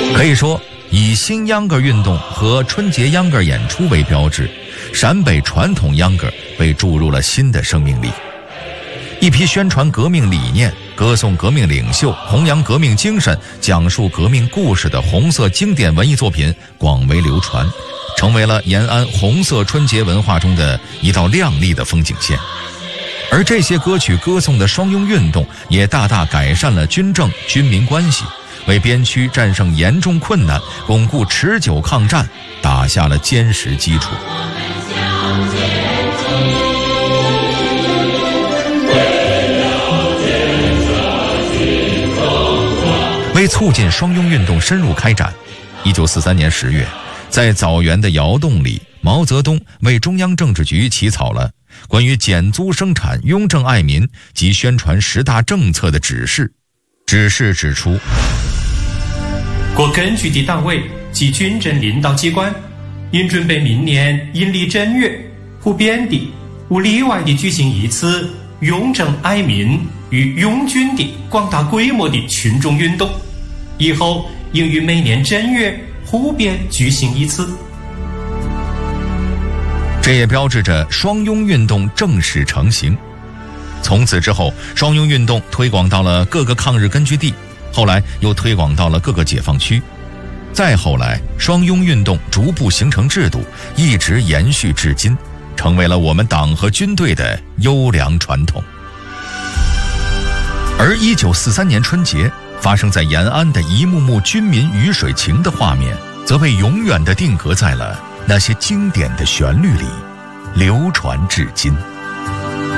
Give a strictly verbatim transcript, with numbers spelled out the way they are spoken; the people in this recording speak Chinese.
可以说，以新秧歌运动和春节秧歌演出为标志，陕北传统秧歌被注入了新的生命力。一批宣传革命理念、歌颂革命领袖、弘扬革命精神、讲述革命故事的红色经典文艺作品广为流传，成为了延安红色春节文化中的一道亮丽的风景线。而这些歌曲歌颂的双拥运动也大大改善了军政军民关系，为边区战胜严重困难、巩固持久抗战打下了坚实基础。为促进双拥运动深入开展，一九四三年十月，在枣园的窑洞里，毛泽东为中央政治局起草了关于减租生产、拥政爱民及宣传十大政策的指示。指示指出， 各根据地单位及军政领导机关应准备明年阴历正月普遍地、无例外地举行一次拥政爱民与拥军的广大规模的群众运动，以后应于每年正月普遍举行一次。 这也标志着双拥运动正式成型。从此之后，双拥运动推广到了各个抗日根据地，后来又推广到了各个解放区，再后来双拥运动逐步形成制度，一直延续至今，成为了我们党和军队的优良传统。而一九四三年春节发生在延安的一幕幕军民鱼水情的画面，则被永远地定格在了那些经典的旋律里，流传至今。